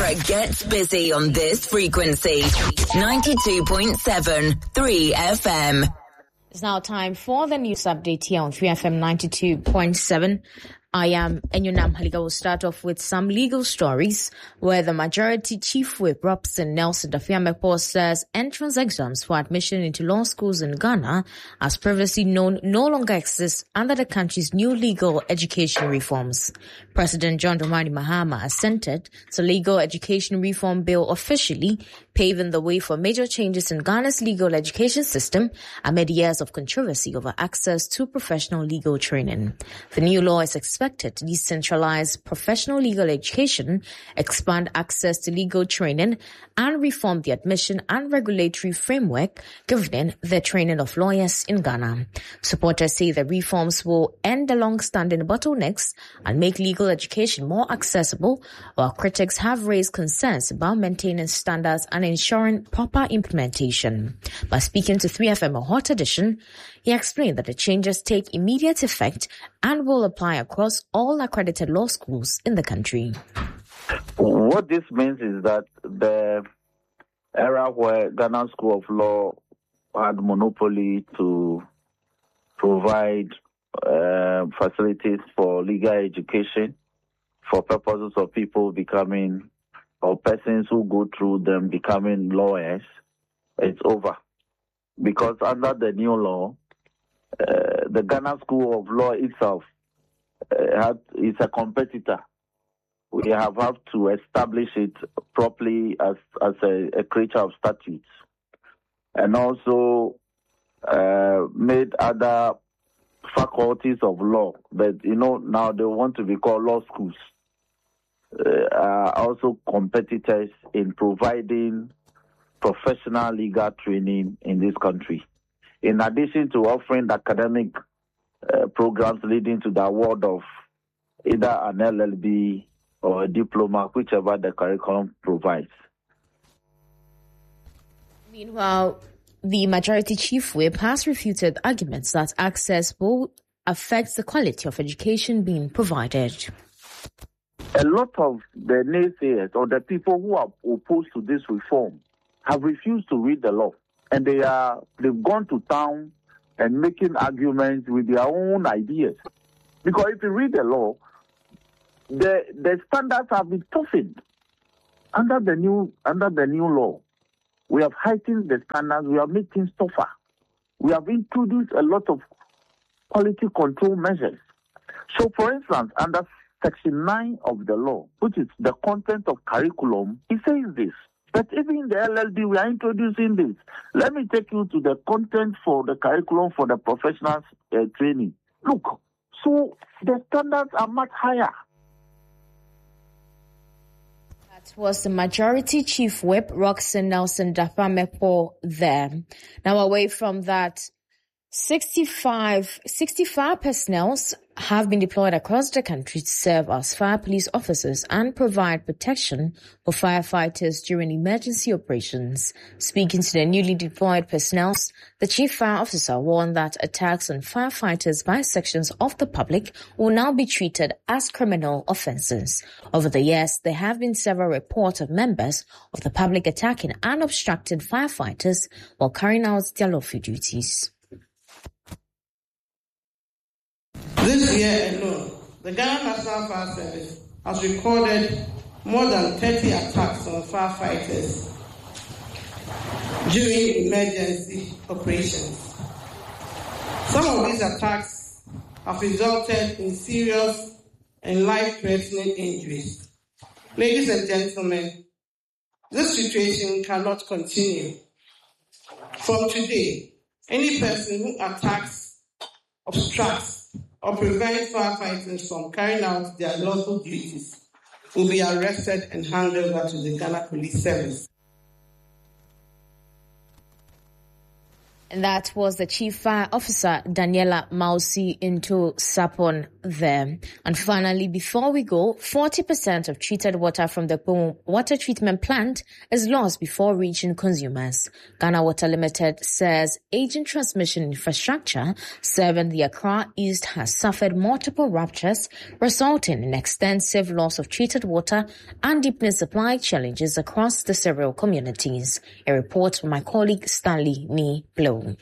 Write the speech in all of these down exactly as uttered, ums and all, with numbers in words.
Trek gets busy on this frequency. ninety-two point seven, three F M. It's now time for the news update here on three F M ninety-two point seven. I am Enyunam Haliga. Will start off with some legal stories where the Majority Chief Whip Robson Nelson Dafiamepo says entrance exams for admission into law schools in Ghana, as previously known, no longer exist under the country's new legal education reforms. President John Dramani Mahama assented to legal education reform bill, officially paving the way for major changes in Ghana's legal education system amid years of controversy over access to professional legal training. The new law is expected to decentralize professional legal education, expand access to legal training, and reform the admission and regulatory framework governing the training of lawyers in Ghana. Supporters say the reforms will end the long-standing bottlenecks and make legal education more accessible, while critics have raised concerns about maintaining standards and ensuring proper implementation. By speaking to three F M A Hot Edition, he explained that the changes take immediate effect and will apply across all accredited law schools in the country. What this means is that the era where Ghana School of Law had monopoly to provide uh, facilities for legal education for purposes of people becoming or persons who go through them becoming lawyers, it's over. Because under the new law, uh, the Ghana School of Law itself uh, had, is a competitor. We have, have to establish it properly as, as a, a creature of statutes. And also uh, made other faculties of law, but you know, now they want to be called law schools. Uh, are also competitors in providing professional legal training in this country. In addition to offering academic uh, programs leading to the award of either an L L B or a diploma, whichever the curriculum provides. Meanwhile, the Majority Chief Whip has refuted arguments that access will affect the quality of education being provided. A lot of the naysayers or the people who are opposed to this reform have refused to read the law, and they are they've gone to town and making arguments with their own ideas. Because if you read the law, the the standards have been toughened under the new under the new law. We have heightened the standards. We have made things tougher. We have introduced a lot of quality control measures. So, for instance, under Section nine of the law, which is the content of curriculum, it says this. But even in the L L B, we are introducing this. Let me take you to the content for the curriculum for the professional uh, training. Look, so the standards are much higher. That was the Majority Chief Whip, Robson Nelson Dafiamepo there. Now, away from that, sixty-five, sixty-five personnel have been deployed across the country to serve as fire police officers and provide protection for firefighters during emergency operations. Speaking to the newly deployed personnel, the chief fire officer warned that attacks on firefighters by sections of the public will now be treated as criminal offences. Over the years, there have been several reports of members of the public attacking and obstructing firefighters while carrying out their lawful duties. This year alone, the Ghana National Fire Service has recorded more than thirty attacks on firefighters during emergency operations. Some of these attacks have resulted in serious and life-threatening injuries. Ladies and gentlemen, this situation cannot continue. From today, any person who attacks, obstructs, or prevent firefighters from carrying out their lawful duties will be arrested and handed over to the Ghana Police Service. And that was the Chief Fire Officer, Daniela Mausi Into Sapon there. And finally, before we go, forty percent of treated water from the Kpong water treatment plant is lost before reaching consumers. Ghana Water Limited says aging transmission infrastructure serving the Accra East has suffered multiple ruptures, resulting in extensive loss of treated water and deepening supply challenges across the several communities. A report from my colleague Stanley Nee Blow.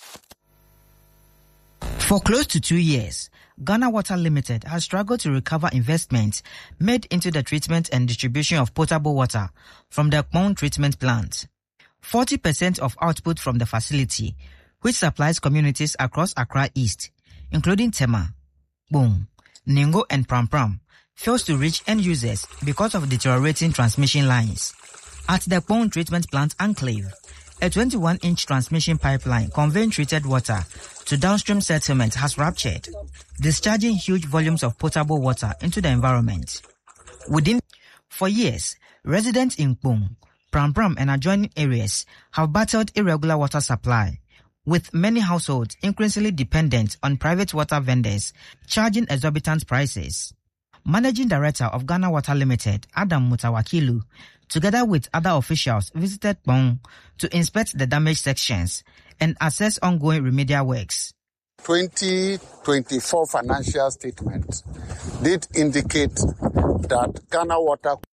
For close to two years, Ghana Water Limited has struggled to recover investments made into the treatment and distribution of potable water from the Kpong treatment plant. forty percent of output from the facility, which supplies communities across Accra East, including Tema, Kpong, Ningo and Pram Pram, fails to reach end users because of deteriorating transmission lines. At the Kpong treatment plant enclave, a twenty-one inch transmission pipeline conveying treated water to downstream settlements has ruptured, discharging huge volumes of potable water into the environment. Within, for years, residents in Kpong, Pram Pram and adjoining areas have battled irregular water supply, with many households increasingly dependent on private water vendors charging exorbitant prices. Managing Director of Ghana Water Limited, Adam Mutawakilu, together with other officials, visited Kpong to inspect the damaged sections and assess ongoing remedial works. twenty twenty-four financial statement did indicate that Ghana Water